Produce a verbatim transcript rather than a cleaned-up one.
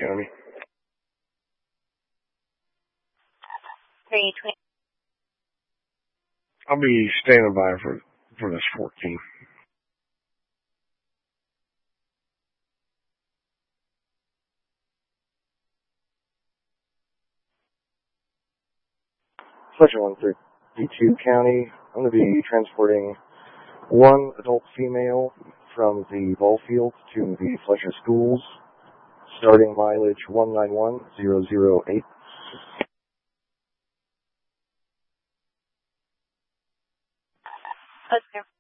County. three twenty. I'll be standing by for, for this fourteen. Fletcher one thirty-two County. I'm going to be transporting one adult female from the ball field to the Fletcher schools, starting mileage one nine one zero zero eight. Okay.